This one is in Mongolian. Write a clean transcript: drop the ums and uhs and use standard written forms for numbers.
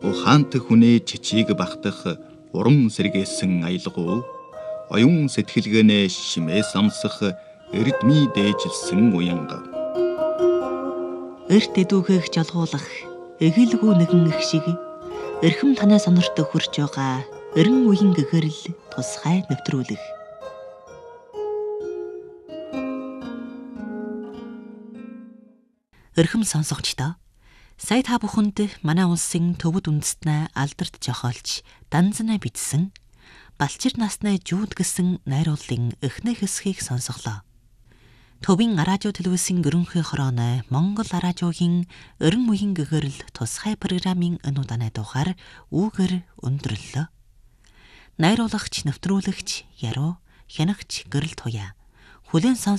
Ухаант хүнээ чичиг багтах уран сэргээсэн аялгуу оюун сэтгэлгээнээ шимээ самсах эрдмий дээжилсэн уянга. Эрт эдүүгээх жолгуулах эгэлгүй нэгэн их шиг эрхэм танай сонорт хурж байгаа эрен үеийн гэгэрэл тусгай нэвтрүүлэх. Эрхэм сонсогчдоо, сая та бүхэнд манай улсын төвөд үндэстнээ алдарт жохоолж данзана бичсэн Балчир насны жууд гэсэн найруулгын эхний хэсгийг сонсголоо. Төвийн радио телевизийн ерөнхий хорооны Монгол радиогийн эрен үеийн гэгэрэл тусгай программын энэ удааны дугаар үүгээр өндөрлөө. Найруулагч, нэвтрүүлэгч Яруу, хянагч Гэрэл Туяа, хүлээн